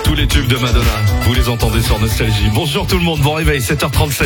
Tous les tubes de Madonna, vous les entendez sur Nostalgie. Bonjour tout le monde, bon réveil, 7h37.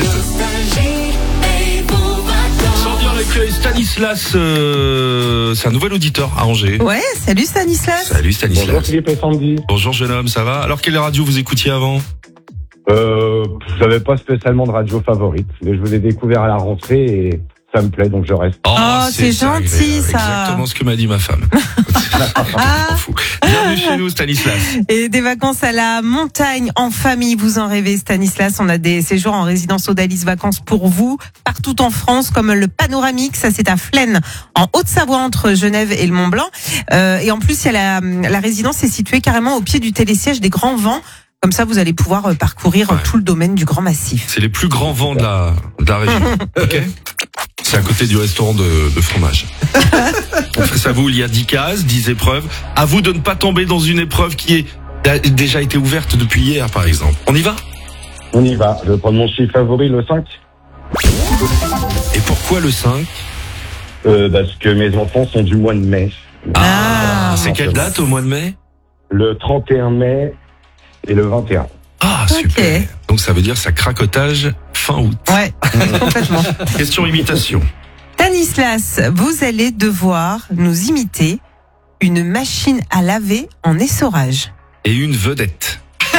Sans dire l'accueil, Stanislas, c'est un nouvel auditeur à Angers. Ouais, salut Stanislas. Salut Stanislas. Bonjour Philippe et Sandy. Bonjour jeune homme, ça va? Alors quelle radio vous écoutiez avant? J'avais pas spécialement de radio favorite, mais je vous ai découvert à la rentrée et ça me plaît, donc je reste. Oh, c'est gentil, agréable. ça. Exactement ce que m'a dit ma femme. Je m'en fous. Bienvenue chez nous Stanislas. Et des vacances à la montagne, en famille, vous en rêvez Stanislas. On a des séjours en résidence Odalis Vacances pour vous, partout en France, comme le Panoramique, ça c'est à Flaine, en Haute-Savoie, entre Genève et le Mont-Blanc. Et en plus, il y a la résidence est située carrément au pied du télésiège des Grands Vents. Comme ça, vous allez pouvoir parcourir tout le domaine du Grand Massif. C'est les plus grands vents de la région. Ok. C'est à côté du restaurant de fromage. Face à vous, il y a 10 cases, 10 épreuves. À vous de ne pas tomber dans une épreuve qui a déjà été ouverte depuis hier, par exemple. On y va? On y va. Je vais prendre mon chiffre favori, le 5. Et pourquoi le 5? Parce que mes enfants sont du mois de mai. C'est quelle date au mois de mai? Le 31 mai et le 21. Ah, super. Ok. Donc ça veut dire ça cracotage fin août. Ouais, complètement. Question imitation. Stanislas, vous allez devoir nous imiter une machine à laver en essorage. Et une vedette.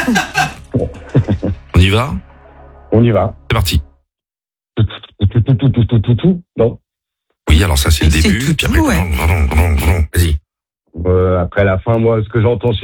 On y va? On y va. C'est parti. Non. Oui, alors ça c'est le C'est début. tout, Puis après, ouais. Vas-y. Après la fin, moi, ce que j'entends